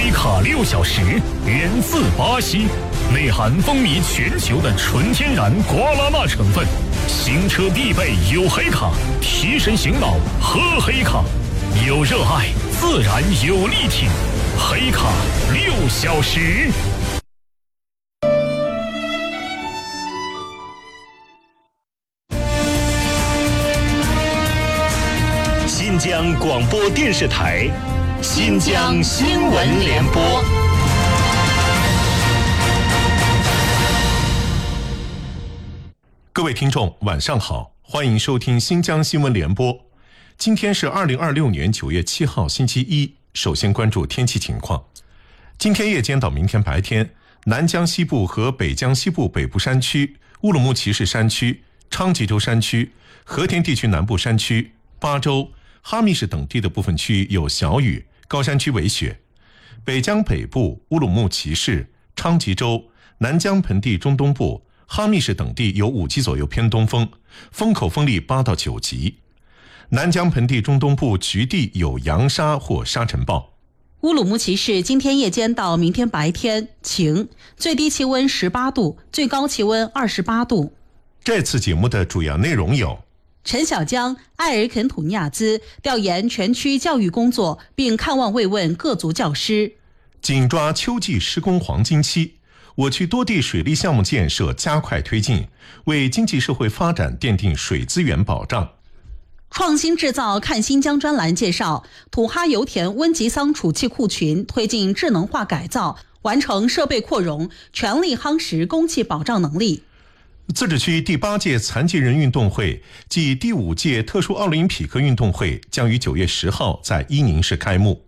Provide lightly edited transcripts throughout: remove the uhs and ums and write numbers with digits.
黑卡6小时，源自巴西，内含风靡全球的纯天然瓜拉纳成分。行车必备有黑卡，提神醒脑喝黑卡，有热爱自然有力挺，黑卡6小时。新疆广播电视台新疆新闻联播。 各位听众晚上好，欢迎收听新疆新闻联播。今天是2026年9月7号星期一，首先关注天气情况。今天夜间到明天白天，南疆西部和北疆西部北部山区、乌鲁木齐市山区、昌吉州山区、和田地区南部山区、巴州、哈密市等地的部分区域有小雨，高山区为雪。北疆北部、乌鲁木齐市、昌吉州、南疆盆地中东部、哈密市等地有5级左右偏东风，风口风力8到9级。南疆盆地中东部局地有扬沙或沙尘暴。 乌鲁木齐市今天夜间到明天白天晴，最低气温18度，最高气温28度。 这次节目的主要内容有： 陈小江、埃尔肯土尼亚兹调研全区教育工作，并看望慰问各族教师； 紧抓秋季施工黄金期，我区多地水利项目建设加快推进，为经济社会发展奠定水资源保障。 创新制造看新疆专栏介绍，土哈油田温吉桑储气库群推进智能化改造，完成设备扩容，全力夯实供气保障能力。 自治区第8届残疾人运动会暨第5届特殊奥林匹克运动会将于9月10号在伊宁市开幕。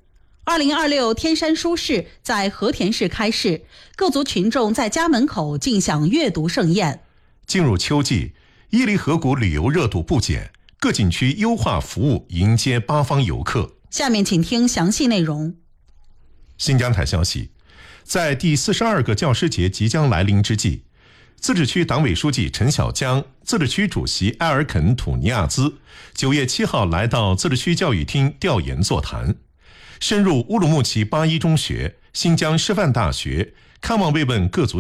2026天山书市在和田市开市，各族群众在家门口尽享阅读盛宴。 进入秋季，伊犁河谷旅游热度不减，各景区优化服务迎接八方游客。 下面请听详细内容。 新疆台消息，在第42个教师节即将来临之际，自治区党委书记陈小江、自治区主席埃尔肯土尼亚兹9月7号来到自治区教育厅调研座谈，深入乌鲁木齐8一中学、新疆师范大学，看望慰问各族